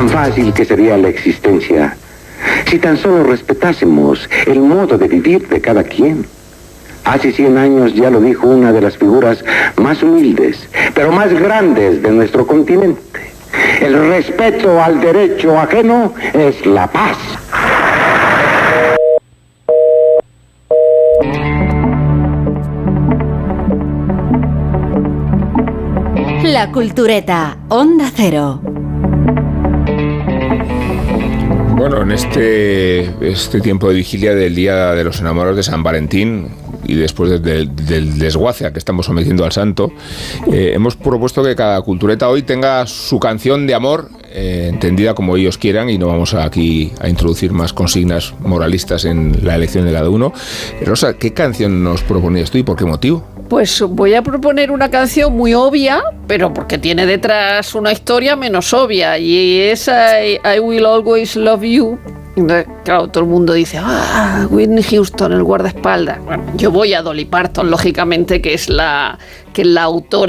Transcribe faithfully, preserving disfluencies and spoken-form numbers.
tan fácil que sería la existencia si tan solo respetásemos el modo de vivir de cada quien. Hace cien años ya lo dijo una de las figuras más humildes, pero más grandes de nuestro continente. El respeto al derecho ajeno es la paz. La Cultureta, Onda Cero. Bueno, en este, este tiempo de vigilia del Día de los Enamorados de San Valentín y después de, de, del desguace a que estamos sometiendo al santo, eh, hemos propuesto que cada cultureta hoy tenga su canción de amor, eh, entendida como ellos quieran, y no vamos a, aquí a introducir más consignas moralistas en la elección de cada uno. Rosa, ¿qué canción nos proponías tú y por qué motivo? Pues voy a proponer una canción muy obvia, pero porque tiene detrás una historia menos obvia, y es I, I Will Always Love You. Entonces, claro, todo el mundo dice, ah, Whitney Houston, el guardaespaldas. Bueno, yo voy a Dolly Parton, lógicamente, que es la, que es la autora